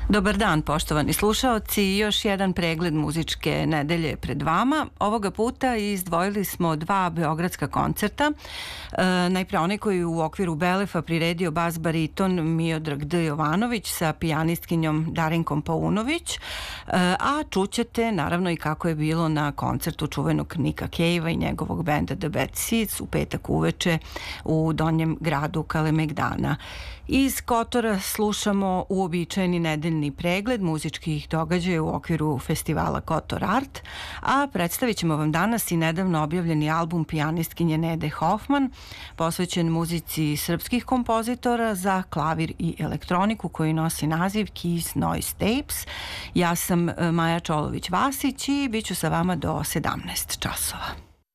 Dobar dan, poštovani slušaoci. Još jedan pregled muzičke nedelje pred vama. Ovoga puta izdvojili smo dva beogradska koncerta. Najpre onaj koji u okviru Belefa priredio bas bariton Miodrag D. Jovanović sa pijanistkinjom Darinkom Paunović, a čućete naravno i kako je bilo na koncertu čuvenog Nika Cavea i njegovog benda The Bad Seeds u petak uveče u Donjem gradu Kalemegdana. Iz Kotora slušamo uobičajeni nedeljni pregled muzičkih događaja u okviru festivala Kotor Art, a predstavit ćemo vam danas i nedavno objavljeni album pijanistkinje Nede Hoffman, posvećen muzici srpskih kompozitora za klavir i elektroniku, koji nosi naziv Keys Noise Tapes. Ja sam Maja Čolović-Vasić i bit ću sa vama do 17 časova.